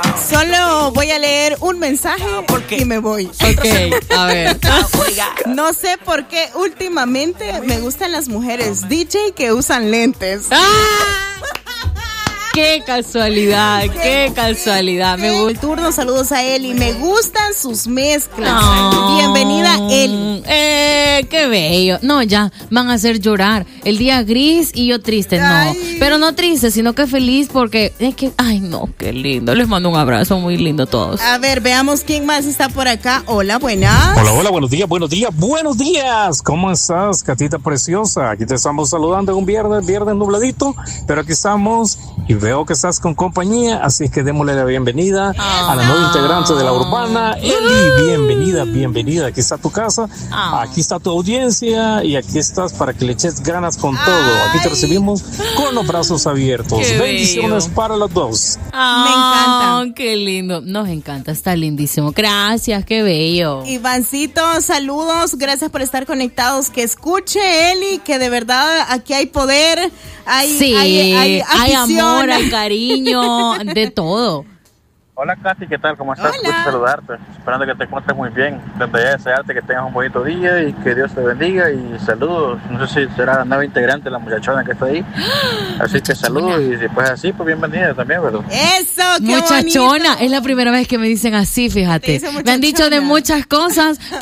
Solo voy a leer un mensaje y me voy. Ok, a ver. No sé por qué últimamente me gustan las mujeres DJ que usan lentes. Qué casualidad, qué casualidad. Me gusta. El turno, saludos a Eli. Me gustan sus mezclas. Bienvenida, Eli. Qué bello. No, ya, van a hacer llorar. El día gris y yo triste, no. Ay. Pero no triste, sino que feliz porque es que, ay, no, qué lindo. Les mando un abrazo muy lindo a todos. A ver, veamos quién más está por acá. Hola, buenas. Hola, buenos días. ¿Cómo estás, Catita preciosa? Aquí te estamos saludando en un viernes nubladito, pero aquí estamos y veo que estás con compañía, así es que démosle la bienvenida a la nueva integrante de La Urbana. Eli, bienvenida. Aquí está tu casa, aquí está tu audiencia y aquí estás para que le eches ganas con todo. Aquí te recibimos con los brazos abiertos. Qué Bendiciones bello. para las dos. Me encanta. Qué lindo. Nos encanta, está lindísimo. Gracias, qué bello. Ivancito, saludos, gracias por estar conectados. Que escuche, Eli, que de verdad aquí hay poder, hay afición. Amor, hay cariño, de todo. Hola Katy, ¿qué tal? ¿Cómo estás? Hola. Gusto saludarte, esperando que te encuentres muy bien. Desde ya desearte que tengas un bonito día y que Dios te bendiga y saludos. No sé si será la nueva integrante, la muchachona que está ahí. Así que saludos y si pues así, pues bienvenida también, ¿verdad? Eso, qué Muchachona, bonito. es la primera vez que me dicen así, Te fíjate. dicen Me han dicho de muchachona. muchas cosas,